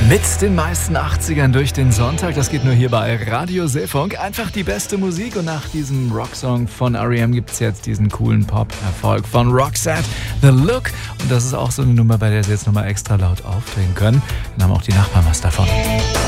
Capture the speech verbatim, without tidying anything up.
Mit den meisten achtzigern durch den Sonntag, das geht nur hier bei Radio Seefunk. Einfach die beste Musik und nach diesem Rocksong von R E M gibt es jetzt diesen coolen Pop-Erfolg von Roxette, The Look. Und das ist auch so eine Nummer, bei der sie jetzt nochmal extra laut aufdrehen können. Dann haben auch die Nachbarn was davon.